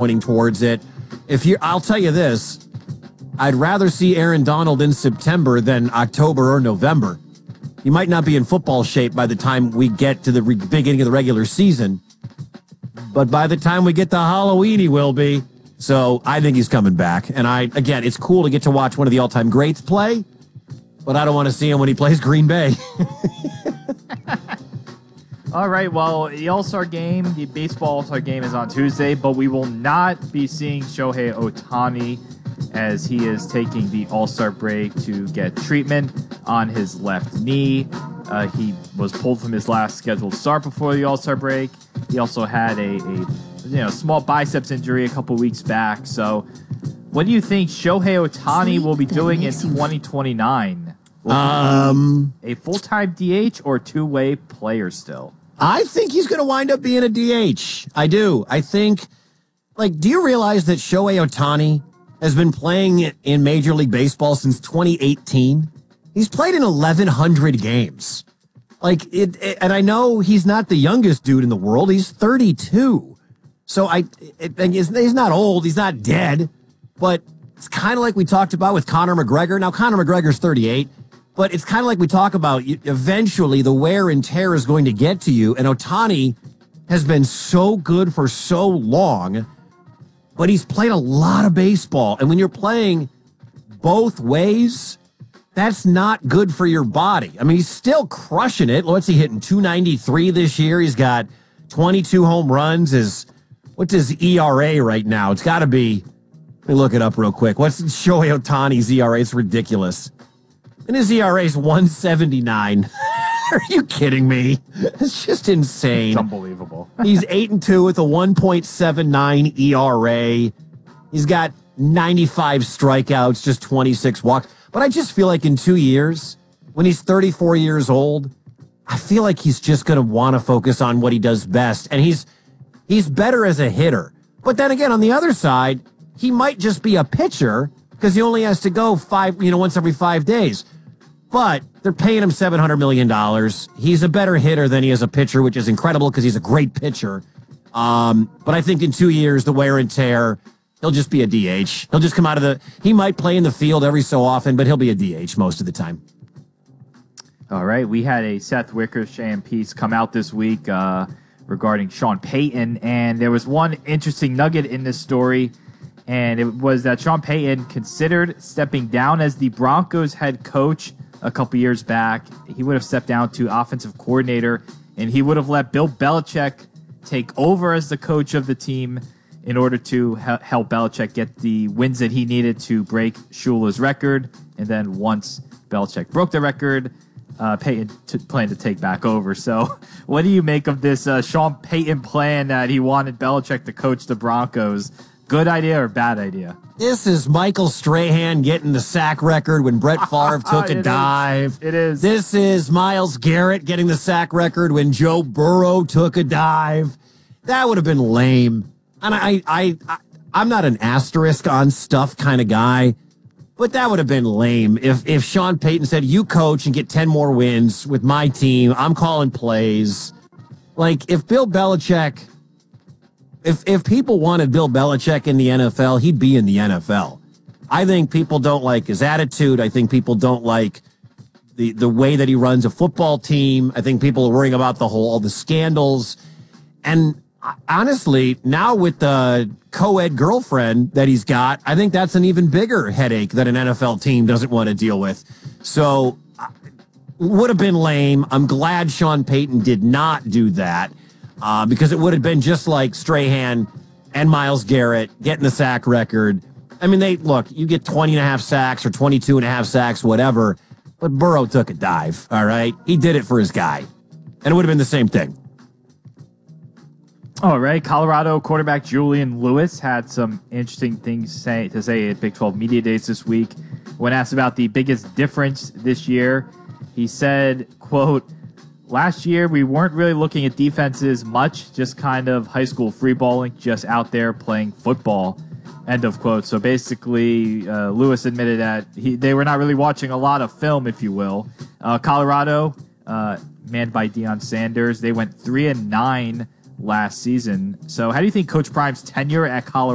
pointing towards it. I'll tell you this, I'd rather see Aaron Donald in September than October or November. He might not be in football shape by the time we get to the beginning of the regular season, but by the time we get to Halloween, he will be. So I think he's coming back. And again, it's cool to get to watch one of the all-time greats play, but I don't want to see him when he plays Green Bay. All right, well, the All-Star game, the baseball All-Star game is on Tuesday, but we will not be seeing Shohei Ohtani as he is taking the All-Star break to get treatment on his left knee. He was pulled from his last scheduled start before the All-Star break. He also had a small biceps injury a couple weeks back. So what do you think Shohei Ohtani will be doing in 2029? A full-time DH or two-way player still? I think he's going to wind up being a DH. I do. I think, do you realize that Shohei Ohtani has been playing in Major League Baseball since 2018? He's played in 1,100 games. And I know he's not the youngest dude in the world. He's 32. So he's not old. He's not dead. But it's kind of like we talked about with Conor McGregor. Now, Conor McGregor's 38. But it's kind of like we talk about, eventually the wear and tear is going to get to you. And Ohtani has been so good for so long, but he's played a lot of baseball. And when you're playing both ways, that's not good for your body. I mean, he's still crushing it. What's he hitting? 293 this year. He's got 22 home runs. What's his ERA right now? It's got to be, let me look it up real quick. What's Shohei Ohtani's ERA? It's ridiculous. And his ERA is 179. Are you kidding me? It's just insane. It's unbelievable. He's 8-2 with a 1.79 ERA. He's got 95 strikeouts, just 26 walks. But I just feel like in 2 years, when he's 34 years old, I feel like he's just going to want to focus on what he does best. And he's better as a hitter. But then again, on the other side, he might just be a pitcher because he only has to go once every 5 days. But they're paying him $700 million. He's a better hitter than he is a pitcher, which is incredible because he's a great pitcher. But I think in 2 years, the wear and tear, he'll just be a DH. He'll just come out of he might play in the field every so often, but he'll be a DH most of the time. All right. We had a Seth Wickersham piece come out this week regarding Sean Payton, and there was one interesting nugget in this story, and it was that Sean Payton considered stepping down as the Broncos head coach a couple years back. He would have stepped down to offensive coordinator, and he would have let Bill Belichick take over as the coach of the team in order to help Belichick get the wins that he needed to break Shula's record. And then once Belichick broke the record, Payton planned to take back over. So what do you make of this Sean Payton plan that he wanted Belichick to coach the Broncos? Good idea or bad idea? This is Michael Strahan getting the sack record when Brett Favre took a dive. It is. This is Myles Garrett getting the sack record when Joe Burrow took a dive. That would have been lame. And I'm not an asterisk on stuff kind of guy, but that would have been lame if Sean Payton said, you coach and get 10 more wins with my team. I'm calling plays. If Bill Belichick... If people wanted Bill Belichick in the NFL, he'd be in the NFL. I think people don't like his attitude. I think people don't like the way that he runs a football team. I think people are worrying about all the scandals. And honestly, now with the co-ed girlfriend that he's got, I think that's an even bigger headache that an NFL team doesn't want to deal with. So would have been lame. I'm glad Sean Payton did not do that. Because it would have been just like Strahan and Myles Garrett getting the sack record. I mean, you get 20 and a half sacks or 22 and a half sacks, whatever. But Burrow took a dive, all right? He did it for his guy. And it would have been the same thing. All right. Colorado quarterback Julian Lewis had some interesting things to say at Big 12 Media Days this week. When asked about the biggest difference this year, he said, quote, last year, we weren't really looking at defenses much, just kind of high school free balling, just out there playing football, end of quote. So basically, Lewis admitted that they were not really watching a lot of film, if you will. Colorado, manned by Deion Sanders, they went 3-9 last season. So how do you think Coach Prime's tenure at Colorado